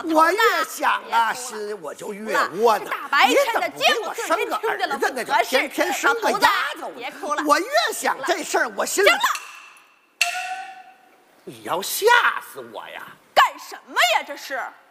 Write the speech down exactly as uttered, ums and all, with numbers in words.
老头呢？ 我越想啊，心里我就越窝囊。 大白天的， 结果生个儿子，那个天天生个丫头， 别哭了。 我越想这事儿，我心里。 行了， 你要吓死我呀！ 干什么呀？这是。